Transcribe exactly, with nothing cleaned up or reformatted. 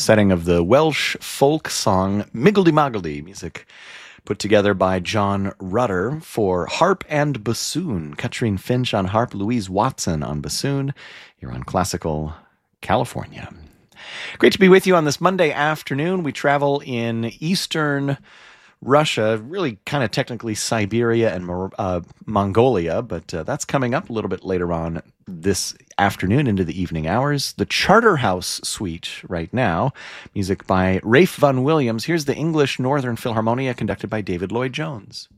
setting of the Welsh folk song Miggledy-Moggledy, music put together by John Rutter for harp and bassoon. Katrine Finch on harp, Louise Watson on bassoon. You're on Classical California. Great to be with you on this Monday afternoon. We travel in eastern Russia, really kind of technically Siberia and uh, Mongolia, but uh, that's coming up a little bit later on this afternoon into the evening hours. The Charterhouse Suite right now, music by Rafe Vaughan Williams. Here's the English Northern Philharmonia conducted by David Lloyd-Jones.